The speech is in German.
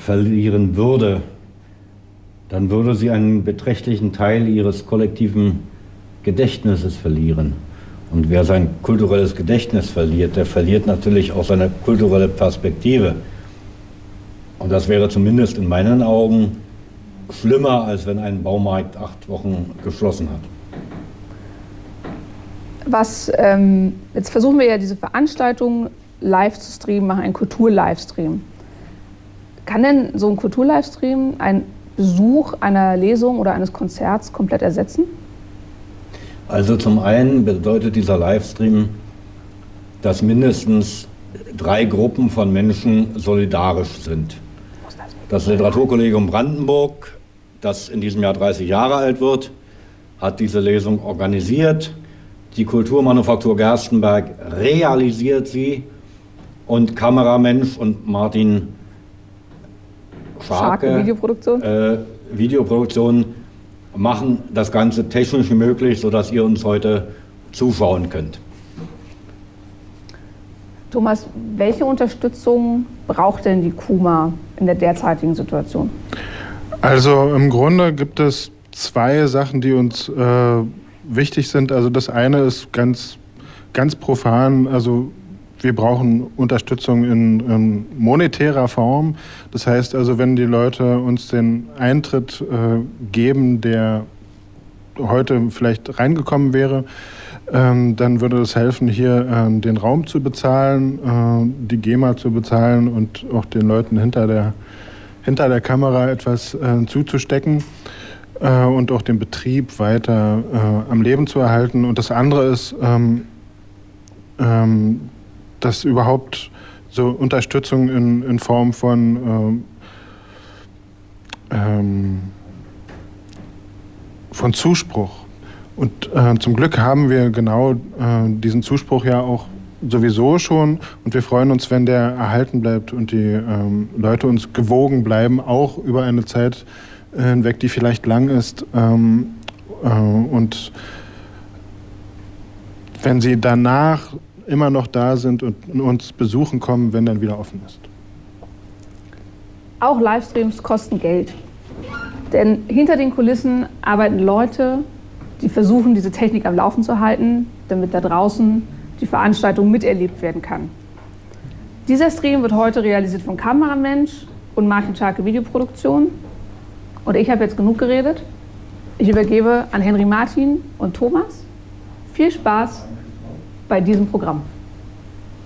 verlieren würde, dann würde sie einen beträchtlichen Teil ihres kollektiven Gedächtnisses verlieren. Und wer sein kulturelles Gedächtnis verliert, der verliert natürlich auch seine kulturelle Perspektive. Und das wäre zumindest in meinen Augen schlimmer, als wenn ein Baumarkt 8 Wochen geschlossen hat. Jetzt versuchen wir ja diese Veranstaltung live zu streamen, machen einen Kultur-Livestream. Kann denn so ein Kultur-Livestream einen Besuch einer Lesung oder eines Konzerts komplett ersetzen? Also zum einen bedeutet dieser Livestream, dass mindestens 3 Gruppen von Menschen solidarisch sind. Das Literaturkollegium Brandenburg, das in diesem Jahr 30 Jahre alt wird, hat diese Lesung organisiert. Die Kulturmanufaktur Gerstenberg realisiert sie und Kameramensch und Martin Scharke, Videoproduktion, machen das Ganze technisch möglich, sodass ihr uns heute zuschauen könnt. Thomas, welche Unterstützung braucht denn die KUMA in der derzeitigen Situation? Also im Grunde gibt es 2 Sachen, die uns wichtig sind. Also das eine ist ganz profan, also wir brauchen Unterstützung in monetärer Form. Das heißt also, wenn die Leute uns den Eintritt geben, der heute vielleicht reingekommen wäre, dann würde es helfen, hier den Raum zu bezahlen, die GEMA zu bezahlen und auch den Leuten hinter der Kamera etwas zuzustecken und auch den Betrieb weiter am Leben zu erhalten. Und das andere ist, dass überhaupt so Unterstützung in Form von Zuspruch. Und zum Glück haben wir genau diesen Zuspruch ja auch sowieso schon. Und wir freuen uns, wenn der erhalten bleibt und die Leute uns gewogen bleiben, auch über eine Zeit hinweg, die vielleicht lang ist. Und wenn sie danach immer noch da sind und uns besuchen kommen, wenn dann wieder offen ist. Auch Livestreams kosten Geld. Denn hinter den Kulissen arbeiten Leute, die versuchen, diese Technik am Laufen zu halten, damit da draußen die Veranstaltung miterlebt werden kann. Dieser Stream wird heute realisiert von Kameramensch und Martin Scharke Videoproduktion. Und ich habe jetzt genug geredet. Ich übergebe an Henry Martin und Thomas. Viel Spaß bei diesem Programm.